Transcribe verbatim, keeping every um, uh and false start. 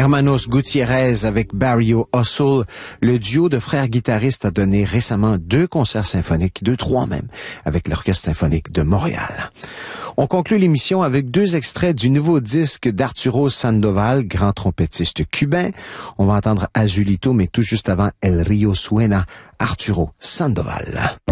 Hermanos Gutiérrez avec Barrio Hustle. Le duo de frères guitaristes a donné récemment deux concerts symphoniques, deux, trois même, avec l'Orchestre symphonique de Montréal. On conclut l'émission avec deux extraits du nouveau disque d'Arturo Sandoval, grand trompettiste cubain. On va entendre Azulito, mais tout juste avant El Rio Suena, Arturo Sandoval.